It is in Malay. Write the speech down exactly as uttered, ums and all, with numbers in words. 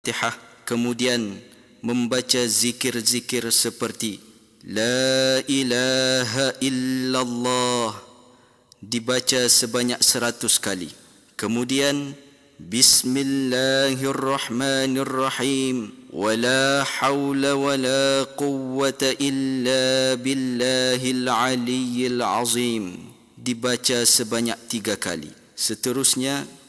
Fatihah, kemudian membaca zikir-zikir seperti La ilaha illallah dibaca sebanyak seratus kali. Kemudian Bismillahirrahmanirrahim Wala hawla wala quwwata illa billahil aliyyil azim dibaca sebanyak tiga kali. Seterusnya